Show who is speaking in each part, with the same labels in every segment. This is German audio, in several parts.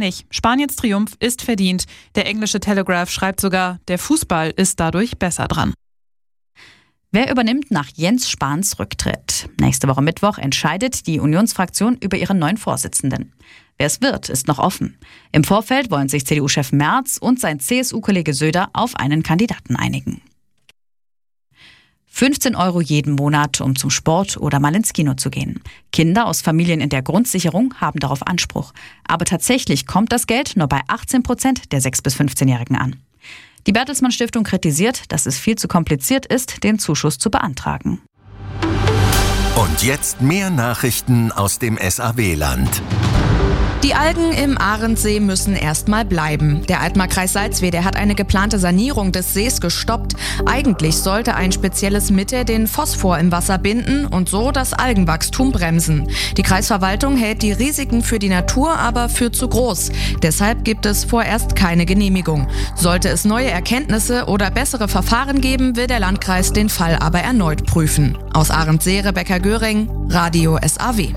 Speaker 1: nicht. Spaniens Triumph ist verdient. Der englische Telegraph schreibt sogar, der Fußball ist dadurch besser dran.
Speaker 2: Wer übernimmt nach Jens Spahns Rücktritt? Nächste Woche Mittwoch entscheidet die Unionsfraktion über ihren neuen Vorsitzenden. Wer es wird, ist noch offen. Im Vorfeld wollen sich CDU-Chef Merz und sein CSU-Kollege Söder auf einen Kandidaten einigen. 15 € jeden Monat, um zum Sport oder mal ins Kino zu gehen. Kinder aus Familien in der Grundsicherung haben darauf Anspruch. Aber tatsächlich kommt das Geld nur bei 18% der 6- bis 15-Jährigen an. Die Bertelsmann Stiftung kritisiert, dass es viel zu kompliziert ist, den Zuschuss zu beantragen.
Speaker 3: Und jetzt mehr Nachrichten aus dem SAW-Land.
Speaker 4: Die Algen im Ahrensee müssen erstmal bleiben. Der Altmark-Kreis Salzwedel hat eine geplante Sanierung des Sees gestoppt. Eigentlich sollte ein spezielles Mittel den Phosphor im Wasser binden und so das Algenwachstum bremsen. Die Kreisverwaltung hält die Risiken für die Natur aber für zu groß. Deshalb gibt es vorerst keine Genehmigung. Sollte es neue Erkenntnisse oder bessere Verfahren geben, will der Landkreis den Fall aber erneut prüfen. Aus Ahrensee, Rebecca Göring, Radio SAW.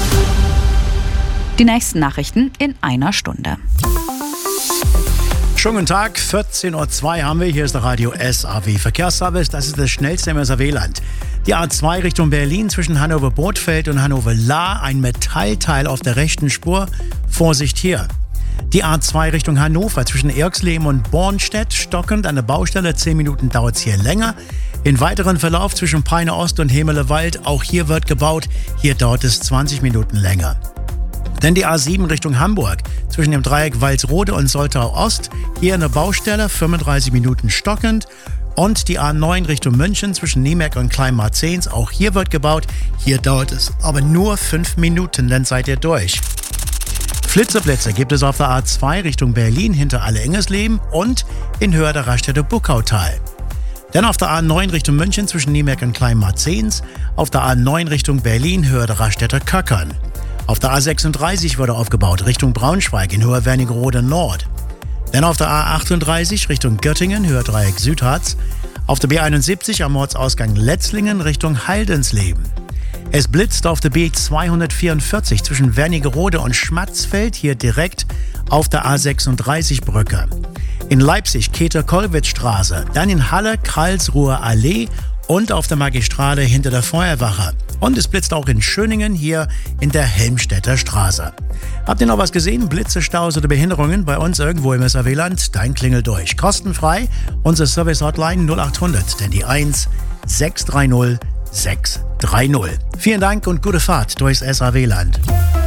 Speaker 2: Die nächsten Nachrichten in einer Stunde.
Speaker 5: Schönen guten Tag, 14:02 haben wir. Hier ist der Radio SAW Verkehrsservice. Das ist das schnellste im SAW-Land. Die A2 Richtung Berlin zwischen Hannover-Bothfeld und Hannover-Lahr. Ein Metallteil auf der rechten Spur. Vorsicht hier. Die A2 Richtung Hannover zwischen Erxleben und Bornstedt. Stockend an der Baustelle. 10 Minuten dauert es hier länger. In weiteren Verlauf zwischen Peine Ost und Hemelewald. Auch hier wird gebaut. Hier dauert es 20 Minuten länger. Dann die A7 Richtung Hamburg, zwischen dem Dreieck Walsrode und Soltau Ost. Hier eine Baustelle, 35 Minuten stockend. Und die A9 Richtung München, zwischen Niemek und Kleinmarzens. Auch hier wird gebaut. Hier dauert es aber nur 5 Minuten, dann seid ihr durch. Flitzeblitze gibt es auf der A2 Richtung Berlin hinter Alle-Engersleben und in Höhe der Raststätte Buckautal. Dann auf der A9 Richtung München zwischen Niemek und Kleinmarzens. Auf der A9 Richtung Berlin Höhe der Raststätte Köckern. Auf der A36 wurde aufgebaut, Richtung Braunschweig in Höhe Wernigerode Nord. Dann auf der A38 Richtung Göttingen, Höhe Dreieck Südharz. Auf der B71 am Ortsausgang Letzlingen Richtung Haldensleben. Es blitzt auf der B244 zwischen Wernigerode und Schmatzfeld, hier direkt auf der A36-Brücke. In Leipzig Käthe-Kollwitz-Straße, dann in Halle Karlsruher Allee und auf der Magistrale hinter der Feuerwache. Und es blitzt auch in Schöningen hier in der Helmstedter Straße. Habt ihr noch was gesehen? Blitze, Staus oder Behinderungen bei uns irgendwo im SAW-Land? Dein Klingel durch. Kostenfrei. Unsere Service-Hotline 0800, denn die 1 630 630. Vielen Dank und gute Fahrt durchs SAW-Land.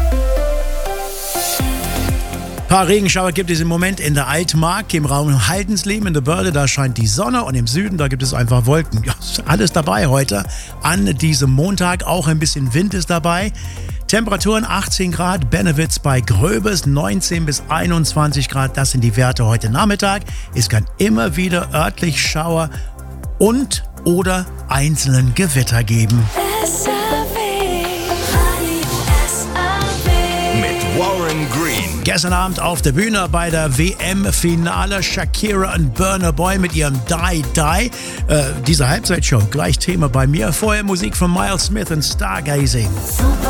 Speaker 5: Ein paar Regenschauer gibt es im Moment in der Altmark, im Raum Haldensleben, in der Börde, da scheint die Sonne und im Süden, da gibt es einfach Wolken. Ja, alles dabei heute an diesem Montag, auch ein bisschen Wind ist dabei. Temperaturen 18 Grad, Bennewitz bei Gröbes 19 bis 21 Grad, das sind die Werte heute Nachmittag. Es kann immer wieder örtlich Schauer und oder einzelnen Gewitter geben.
Speaker 3: Warren Green.
Speaker 5: Gestern Abend auf der Bühne bei der WM-Finale Shakira und Burna Boy mit ihrem Die Die. Diese Halbzeitshow, gleich Thema bei mir. Vorher Musik von Miles Smith und Stargazing.